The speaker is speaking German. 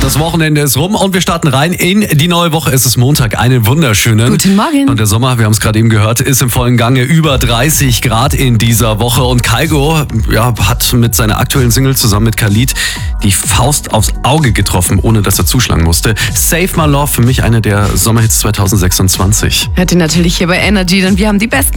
Das Wochenende ist rum und wir starten rein in die neue Woche. Es ist Montag, einen wunderschönen. Guten Morgen. Und der Sommer, wir haben es gerade eben gehört, ist im vollen Gange. Über 30 Grad in dieser Woche. Und Kygo hat mit seiner aktuellen Single zusammen mit Khalid die Faust aufs Auge getroffen, ohne dass er zuschlagen musste. Save My Love, für mich einer der Sommerhits 2026. Hört ihr natürlich hier bei Energy, denn wir haben die besten